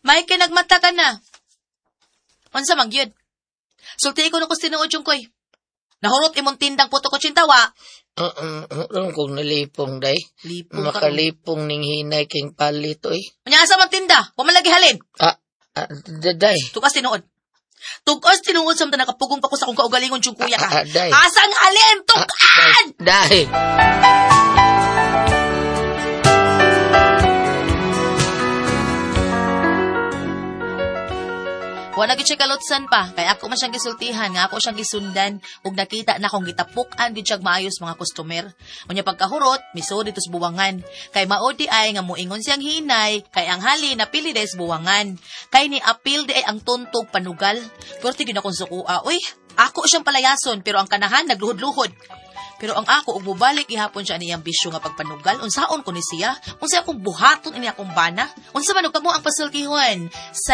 May kinagmata ka na. Unsa man gyud? Sulti ko na ko tinuod yung koy. Nahurot imong tindang puto ko tsintawa. Kung nalipong, day. Lipong ka. Makalipong ning hinay king palito, eh. Unya asa man tinda? Wa man lagi halin. Day. Tugas tinuod. Tugas tinuod samtang nakapugong pa ko sa kong kaugalingon yung kuya ka. Day. Asang halin? Tugan! Day. Wa na gyud siya kalutsan pa, kay ako man siyang gisultihan, nga ako siyang gisundan, ug nakita na akong gitapukan gyud siyag maayos mga customer. Unya pagkahurot, miso dito sa buwangan. Kay maodi ay nga moingon siyang hinay, kay ang hali napili des buwangan. Kay ni apil di ay ang tuntog panugal. Perti gyud akong sukua, uy, ako siyang palayason pero ang kanahan nagluhod-luhod. Pero ang ako, ug mubalik gihapon siya niyang bisyo nga pagpanugal, unsaon ko ni siya? Unsa akong buhaton ini akong bana? Unsa man og kamo ang pasulkihon?